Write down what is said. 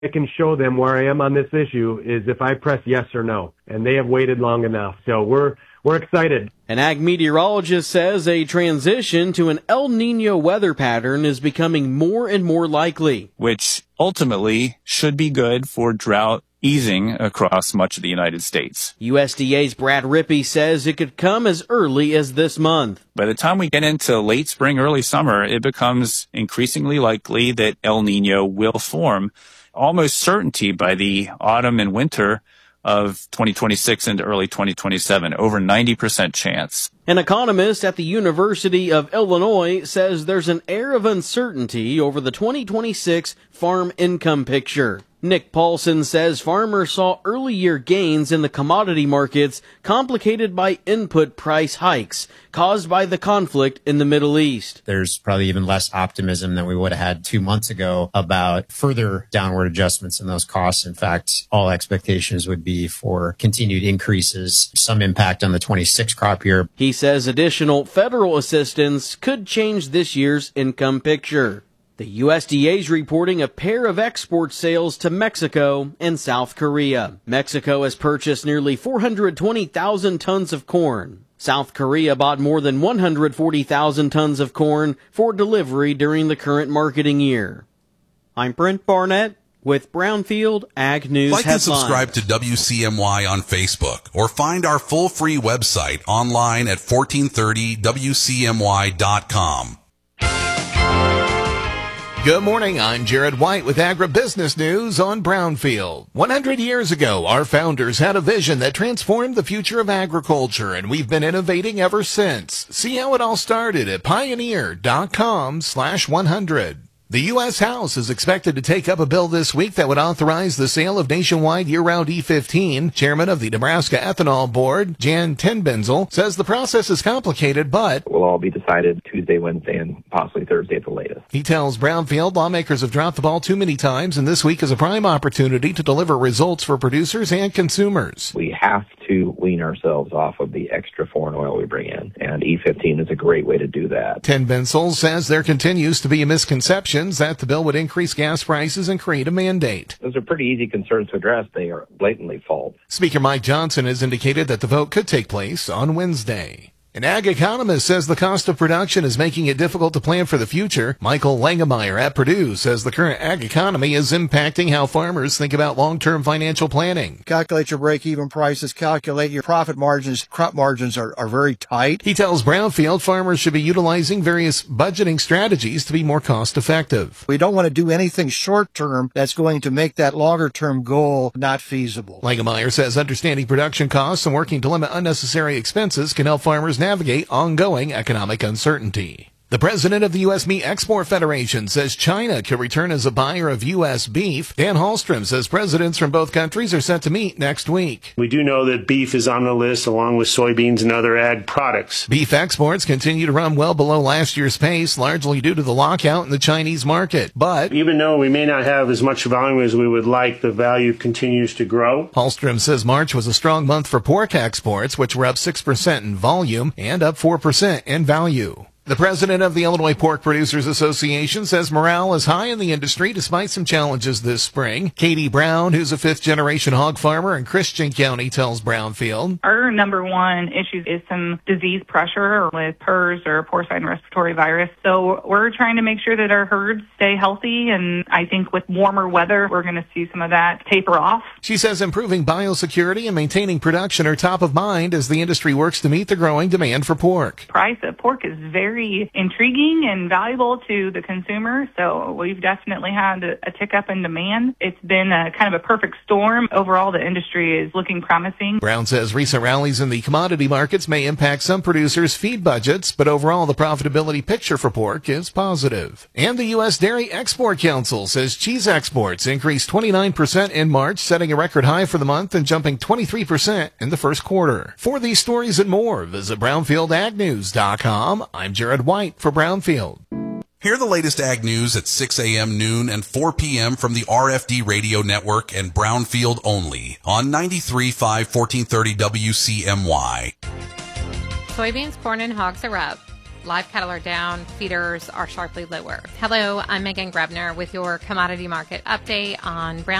I can show them where I am on this issue is if I press yes or no, and they have waited long enough. So we're excited. An ag meteorologist says a transition to an El Nino weather pattern is becoming more and more likely, which ultimately should be good for drought easing across much of the United States. USDA's Brad Rippey says it could come as early as this month. By the time we get into late spring, early summer, it becomes increasingly likely that El Nino will form. Almost certainty by the autumn and winter of 2026 into early 2027, over 90% chance. An economist at the University of Illinois says there's an air of uncertainty over the 2026 farm income picture. Nick Paulson says farmers saw early year gains in the commodity markets complicated by input price hikes caused by the conflict in the Middle East. There's probably even less optimism than we would have had 2 months ago about further downward adjustments in those costs. In fact, all expectations would be for continued increases, some impact on the 26 crop year. He says additional federal assistance could change this year's income picture. The USDA is reporting a pair of export sales to Mexico and South Korea. Mexico has purchased nearly 420,000 tons of corn. South Korea bought more than 140,000 tons of corn for delivery during the current marketing year. I'm Brent Barnett with Brownfield Ag News Like Headlines. and subscribe to WCMY on Facebook or find our full free website online at 1430WCMY.com. Good morning, I'm Jared White with Agribusiness News on Brownfield. 100 years ago, our founders had a vision that transformed the future of agriculture, and we've been innovating ever since. See how it all started at pioneer.com/100. The U.S. House is expected to take up a bill this week that would authorize the sale of nationwide year-round E15. Chairman of the Nebraska Ethanol Board, Jan Tenbenzel, says the process is complicated, but will all be decided Tuesday, Wednesday, and possibly Thursday at the latest. He tells Brownfield lawmakers have dropped the ball too many times, and this week is a prime opportunity to deliver results for producers and consumers. We have to wean ourselves off of the extra foreign oil we bring in, and E15 is a great way to do that. Tenbenzel says there continues to be a misconception that the bill would increase gas prices and create a mandate. Those are pretty easy concerns to address. They are blatantly false. Speaker Mike Johnson has indicated that the vote could take place on Wednesday. An ag economist says the cost of production is making it difficult to plan for the future. Michael Langemeyer at Purdue says the current ag economy is impacting how farmers think about long-term financial planning. Calculate your break-even prices, calculate your profit margins. Crop margins are very tight. He tells Brownfield farmers should be utilizing various budgeting strategies to be more cost-effective. We don't want to do anything short-term that's going to make that longer-term goal not feasible. Langemeyer says understanding production costs and working to limit unnecessary expenses can help farmers navigate ongoing economic uncertainty. The president of the U.S. Meat Export Federation says China could return as a buyer of U.S. beef. Dan Hallstrom says presidents from both countries are set to meet next week. We do know that beef is on the list along with soybeans and other ag products. Beef exports continue to run well below last year's pace, largely due to the lockout in the Chinese market. But even though we may not have as much volume as we would like, the value continues to grow. Hallstrom says March was a strong month for pork exports, which were up 6% in volume and up 4% in value. The president of the Illinois Pork Producers Association says morale is high in the industry despite some challenges this spring. Katie Brown, who's a fifth-generation hog farmer in Christian County, tells Brownfield. Our number one issue is some disease pressure with PRRS or porcine respiratory virus. So we're trying to make sure that our herds stay healthy, and I think with warmer weather, we're going to see some of that taper off. She says improving biosecurity and maintaining production are top of mind as the industry works to meet the growing demand for pork. Price of pork is very intriguing and valuable to the consumer, so we've definitely had a tick up in demand. It's been a kind of a perfect storm. Overall, the industry is looking promising. Brown says recent rallies in the commodity markets may impact some producers' feed budgets, but overall the profitability picture for pork is positive. And the U.S. Dairy Export Council says cheese exports increased 29% in March, setting a record high for the month and jumping 23% in the first quarter. For these stories and more, visit BrownfieldAgNews.com. I'm Jared White for Brownfield. Hear the latest ag news at 6 a.m., noon, and 4 p.m. from the RFD Radio Network and Brownfield only on 93.5 1430 WCMY. Soybeans, corn, and hogs are up. Live cattle are down, feeders are sharply lower. Hello, I'm Megan Grebner with your commodity market update on Brown